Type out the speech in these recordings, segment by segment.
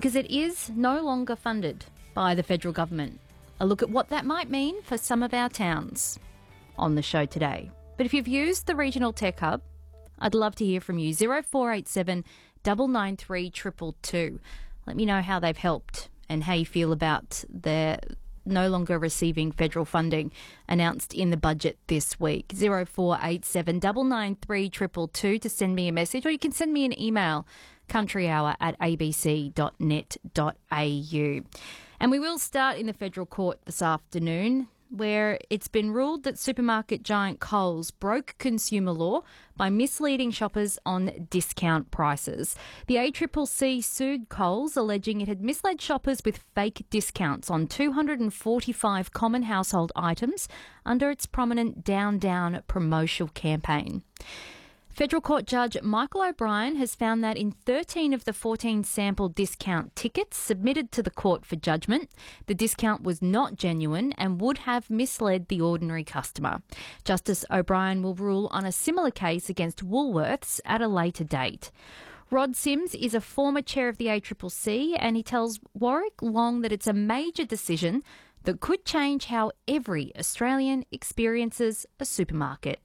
because it is no longer funded by the federal government. A look at what that might mean for some of our towns on the show today. But if you've used the Regional Tech Hub, I'd love to hear from you. 0487 993 222. Let me know how they've helped and how you feel about their no longer receiving federal funding announced in the budget this week. 0487 993 222 to send me a message, or you can send me an email, countryhour@abc.net.au. And we will start in the federal court this afternoon, where it's been ruled that supermarket giant Coles broke consumer law by misleading shoppers on discount prices. The ACCC sued Coles, alleging it had misled shoppers with fake discounts on 245 common household items under its prominent Down Down promotional campaign. Federal Court Judge Michael O'Brien has found that in 13 of the 14 sample discount tickets submitted to the court for judgment, the discount was not genuine and would have misled the ordinary customer. Justice O'Brien will rule on a similar case against Woolworths at a later date. Rod Sims is a former chair of the ACCC, and he tells Warwick Long that it's a major decision that could change how every Australian experiences a supermarket.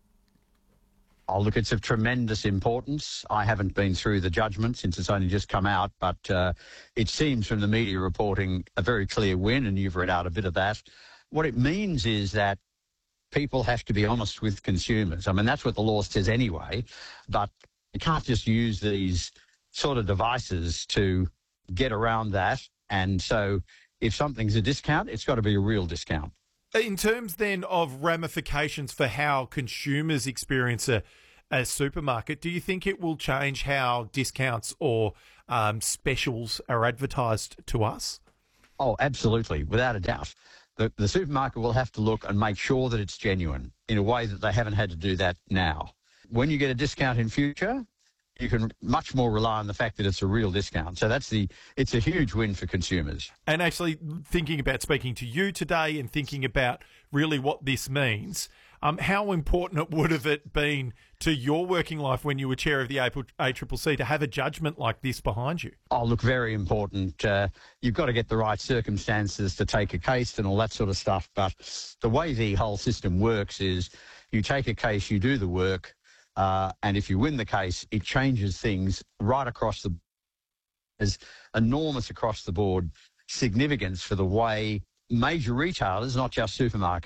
Oh, look, it's of tremendous importance. I haven't been through the judgment since it's only just come out, but it seems from the media reporting a very clear win, and you've read out a bit of that. What it means is that people have to be honest with consumers. I mean, that's what the law says anyway, but you can't just use these sort of devices to get around that. And so if something's a discount, it's got to be a real discount. In terms then of ramifications for how consumers experience a supermarket, do you think it will change how discounts or specials are advertised to us? Oh, absolutely, without a doubt. The supermarket will have to look and make sure that it's genuine in a way that they haven't had to do that now. When you get a discount in future, you can much more rely on the fact that it's a real discount. So it's a huge win for consumers. And actually thinking about speaking to you today and thinking about really what this means, how important would have it been to your working life when you were chair of the ACCC to have a judgment like this behind you? Oh, look, very important. You've got to get the right circumstances to take a case and all that sort of stuff. But the way the whole system works is you take a case, you do the work, and if you win the case, it changes things right across the... There's enormous across the board significance for the way major retailers, not just supermarkets,